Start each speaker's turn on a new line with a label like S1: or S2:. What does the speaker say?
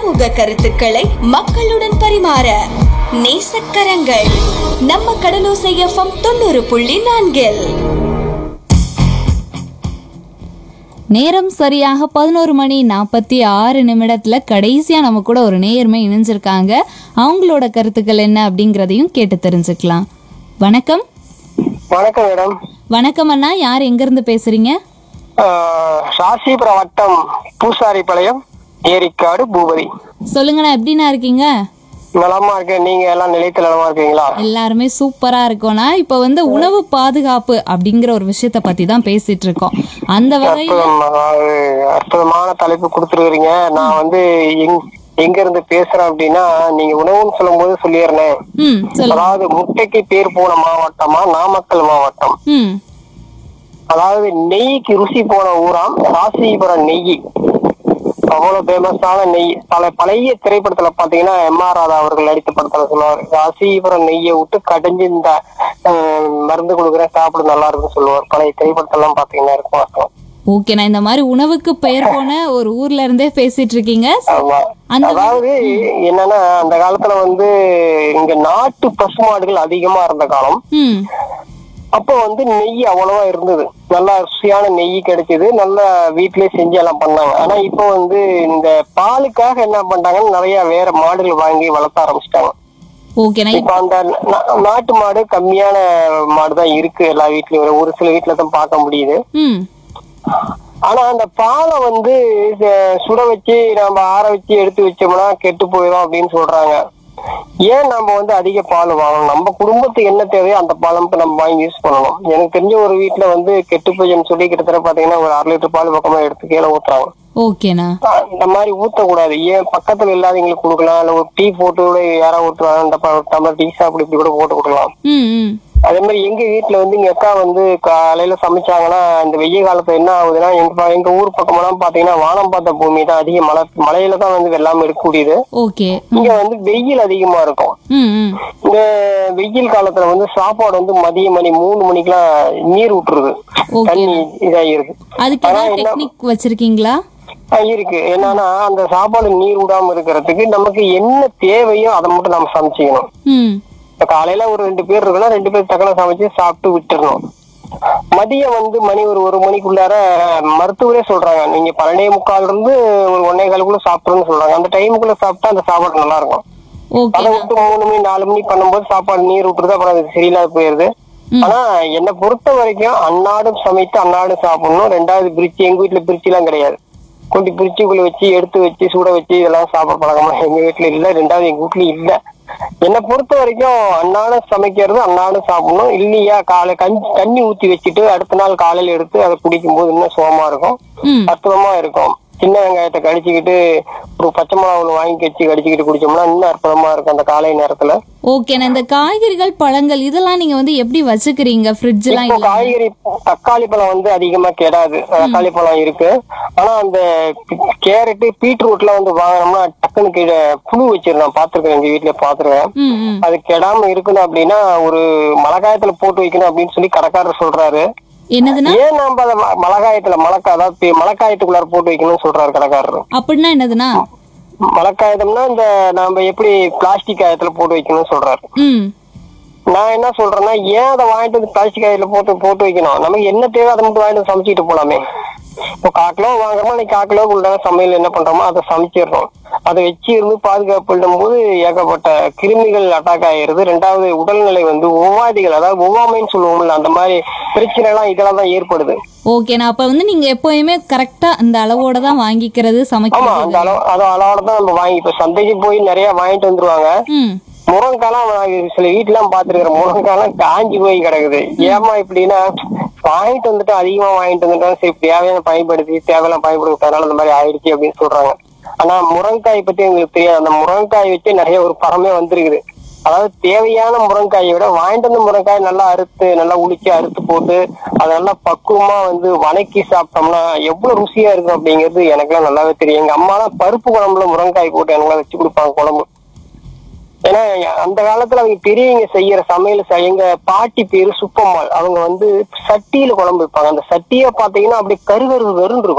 S1: சமூக கருத்துக்களை மக்களுடன் பரிமாற நேசக்கரங்கள் நம்ம கடலோசை FM 90.4.
S2: நேரம் சரியாக 11:46 கடைசியா நம்ம கூட ஒரு நேயர்மை இணைஞ்சிருக்காங்க. அவங்களோட கருத்துக்கள் என்ன அப்படிங்கறதையும் கேட்டு தெரிஞ்சுக்கலாம். வணக்கம்.
S3: வணக்கம் மேடம்.
S2: வணக்கம் அண்ணா, யார் எங்க இருந்து பேசுறீங்க?
S3: ராசிபுரம் வட்டம் பூசாரிபாளையம் ஏரிக்காடு பூபதி.
S2: சொல்லுங்கண்ணா, எப்படிண்ணா இருக்கீங்க?
S3: நலமா இருக்கேன். நீங்க எல்லாம் நிலையத்துல நலமா இருக்கீங்களா?
S2: எல்லாருமே சூப்பரா இருக்கோம்னா. இப்ப உணவு பாதுகாப்பு அப்படிங்கிற ஒரு விஷயத்த பத்தி தான் பேசிட்டு இருக்கோம். அந்த வகையில
S3: அற்புதமான தலைப்பு கொடுத்துருக்கீங்க. நான் எங்க இருந்து பேசுறேன் அப்படின்னா, நீங்க உணவுன்னு சொல்லும் போது சொல்லிடுறேன். அதாவது முட்டைக்கு பேர் போன மாவட்டமா நாமக்கல் மாவட்டம். அதாவது நெய்க்கு ருசி போன ஊராம் ராசிபுரம் நெய். அவ்வளவு பேமஸான நெய். பழைய திரைப்படத்துல பாத்தீங்கன்னா MR ராதா அவர்கள் நடித்த படத்துல சொல்லுவார், ராசிபுரம் நெய்யை விட்டு கடைஞ்சு இந்த மருந்து கொடுக்குறேன் சாப்பிட நல்லா இருக்குன்னு சொல்லுவார். பழைய திரைப்படத்தெல்லாம் பாத்தீங்கன்னா இருக்கும்.
S2: ஓகேண்ணா, இந்த மாதிரி உணவுக்கு பெயர் போன ஒரு ஊர்ல இருந்தே பேசிட்டு இருக்கீங்க.
S3: அதாவது என்னன்னா, அந்த காலத்துல இங்க நாட்டு பசுமாடுகள் அதிகமா இருந்த காலம். அப்போ நெய் அவ்வளவா இருந்தது. நல்லா ருசியான நெய் கிடைச்சது. நல்லா வீட்லயே செஞ்சு எல்லாம் பண்ணாங்க. ஆனா இப்போ இந்த பாலுக்காக என்ன பண்றாங்கன்னு நிறைய வேற மாடுகள் வாங்கி வளர்த்த ஆரம்பிச்சிட்டாங்க. இப்ப அந்த நாட்டு மாடு கம்மியான மாடுதான் இருக்கு எல்லா வீட்லயும். ஒரு சில வீட்டுல தான் பார்க்க முடியுது. ஆனா அந்த பாலை சுட வச்சு நம்ம ஆற வச்சு எடுத்து வச்சோம்னா கெட்டு போயிடும் அப்படின்னு சொல்றாங்க. ஏன் நம்ம அதிக பால் வாங்கணும்? நம்ம குடும்பத்துக்கு என்ன தேவையோ அந்த பால் நம்ம வாங்கி யூஸ் பண்ணணும். எனக்கு தெரிஞ்ச ஒரு வீட்டுல கெட்டு போயின்னு சொல்லி கிட்டத்தட்ட பாத்தீங்கன்னா ஒரு 1/2 லிட்டர் பால் பக்கமா எடுத்து கீழே ஊத்துறாங்க. இந்த மாதிரி ஊத்தக்கூடாது. ஏன் பக்கத்துல இல்லாதவங்களுக்கு கொடுக்கலாம். இல்ல ஒரு டீ போட்டு கூட யாராவது ஊத்துவாங்க, இந்த டம்ளர் டீ சாப்பிட்டு இப்படி கூட போட்டு கொடுக்கலாம். அதே மாதிரி எங்க வீட்டுல எங்க அக்கா காலையில சமைச்சாங்கன்னா, இந்த வெய்ய காலத்துல என்ன ஆகுதுன்னா, எங்க ஊர் பக்கமெல்லாம் பாத்தீங்கன்னா வானம் பார்த்த பூமி தான். அதிக மழையில தான் வெள்ளாம இருக்கக்கூடியது. இங்க வெயில் அதிகமா இருக்கும். இந்த வெயில் காலத்துல சாப்பாடு மதியம் மணி 3 மணிக்கெல்லாம் நீர் விட்டுருது. தண்ணி இதாயிருக்கு.
S2: வச்சிருக்கீங்களா?
S3: இருக்கு. என்னன்னா அந்த சாப்பாடு நீர் விடாம இருக்கிறதுக்கு நமக்கு என்ன தேவையோ அதை மட்டும் நம்ம சமைச்சிக்கணும். இப்ப காலையில ஒரு 2 பேர் இருக்குன்னா 2 பேர் டக்குனு சமைச்சு சாப்பிட்டு விட்டுறணும். மதியம் மணி ஒரு 1 மணிக்குள்ளார மருத்துவரே சொல்றாங்க, நீங்க 12:45 இருந்து ஒரு 1:15 சாப்பிடுன்னு சொல்றாங்க. அந்த டைமுக்குள்ள சாப்பிட்டா அந்த சாப்பாடு நல்லா இருக்கும். அதை விட்டு 3 மணி 4 மணி பண்ணும்போது சாப்பாடு நீர் விட்டுருது. அப்புறம் அது சரியில்லாத போயிருது. ஆனா என்னை பொறுத்த வரைக்கும் அன்னாடும் சமைத்து அன்னாடும் சாப்பிடணும். 2வது பிரிச்சு, எங்க வீட்டுல பிரிச்சு எல்லாம் கிடையாது. கொண்டு பிரிச்சுக்குள்ள வச்சு எடுத்து வச்சு சுட வச்சு இதெல்லாம் சாப்பிட பழக்கமா எங்க வீட்டுல இல்ல. 2வது எங்க வீட்டுல இல்ல. என்னை பொறுத்த வரைக்கும் அன்னாடம் சமைக்கிறது அன்னாடம் சாப்பிடணும். இல்லையா காலை தண்ணி ஊத்தி வச்சுட்டு அடுத்த நாள் காலையில எடுத்து அதை குடிக்கும் போது இன்னும் சுகமா இருக்கும், அற்புதமா இருக்கும். சின்ன வெங்காயத்தை கடிச்சுக்கிட்டு ஒரு பச்சை மிளகா வாங்கி வச்சு கடிச்சுக்கிட்டு குடிச்சோம்னா இன்னும் அற்புதமா இருக்கும் அந்த காலை நேரத்துல.
S2: இந்த காய்கறிகள் பழங்கள் இதெல்லாம் நீங்க எப்படி வச்சுக்கிறீங்க?
S3: காய்கறி தக்காளி பழம் அதிகமா கெடாது. தக்காளி பழம் இருக்கு. ஆனா அந்த கேரட் பீட்ரூட்ல வாங்கினோம்னா டக்குனு கீழே புழு வச்சிருந்தோம். பாத்துருக்கேன், எங்க வீட்டுல பாத்துருக்கேன். அது கெடாம இருக்கணும் அப்படின்னா ஒரு மழைக்காயத்துல போட்டு வைக்கணும் அப்படின்னு சொல்லி கடைக்காரர் சொல்றாரு. ஏன் நம்ம அத அதாவது மழைக்காயத்துக்குள்ளார போட்டு வைக்கணும்னு சொல்றாரு கடைக்காரர்.
S2: அப்படின்னா என்னதுன்னா,
S3: மழைக்காயத்தம்னா இந்த நாம எப்படி பிளாஸ்டிக் காயத்துல போட்டு வைக்கணும்னு சொல்றாரு. நான் என்ன சொல்றேன்னா, ஏன் அதை வாங்கிட்டு பிளாஸ்டிக் காயத்துல போட்டு வைக்கணும்? நமக்கு என்ன தேவை அதை மட்டும் வாங்கிட்டு சமைச்சிட்டு போலாமே. இப்போ 1/4 கிலோ வாங்குறோமா, 1/4 கிலோக்குள்ள சமையல் என்ன பண்றோமோ அதை சமைச்சிடறோம். அதை வச்சு இருந்து பாதுகாப்பு போது ஏகப்பட்ட கிருமிகள் அட்டாக் ஆயிருது. 2வது உடல்நிலை ஒவ்வாதிகள், அதாவது ஒவ்வாமைன்னு சொல்லுவோம்ல, அந்த மாதிரி பிரச்சனை எல்லாம் இதெல்லாம் தான் ஏற்படுது.
S2: அப்ப நீங்க எப்பயுமே கரெக்டா அந்த அளவோட தான் வாங்கிக்கிறது, சமைக்கிறது.
S3: ஆமா, அந்த அளவோட தான் நம்ம வாங்கி. இப்ப சந்தைக்கு போய் நிறைய வாங்கிட்டு வந்துருவாங்க. முருங்கைக்காலாம் சில வீட்டுலாம் பாத்துருக்கிறேன், முருங்கைக்காலாம் காஞ்சி போய் கிடக்குது. ஏமா இப்படின்னா, வாங்கிட்டு வந்துட்டு அதிகமா வாங்கிட்டு வந்துட்டோம், சரி தேவையான தேவையெல்லாம் பயன்படுத்துறதுனால இந்த மாதிரி ஆயிடுச்சு அப்படின்னு சொல்றாங்க. ஆனா முருங்கைக்காய் பத்தி எங்களுக்கு தெரியாது. அந்த முருங்கைக்காய் வச்சு நிறைய ஒரு படமே வந்திருக்குது. அதாவது தேவையான முருங்கைக்காயை விட வாங்கிட்டு வந்து முருங்கைக்காய் நல்லா நல்லா உளிச்சு அறுத்து போட்டு அதை நல்லா பக்குவமா வணக்கி சாப்பிட்டோம்னா எவ்வளவு ருசியா இருக்கும் அப்படிங்கிறது எனக்குலாம் நல்லாவே தெரியும். எங்க அம்மாலாம் பருப்பு குழம்புல முருங்கைக்காய் போட்டு எனக்குலாம் வச்சு கொடுப்பாங்க குழம்பு. ஏன்னா அந்த காலத்துல அவங்க பெரியவங்க செய்யற சமையல், எங்க பாட்டி பேரு சுப்பம்மாள். அவங்க சட்டியில குழம்பு வைப்பாங்க. அந்த சட்டியை பாத்தீங்கன்னா அப்படியே கருகரு இருக்கும்.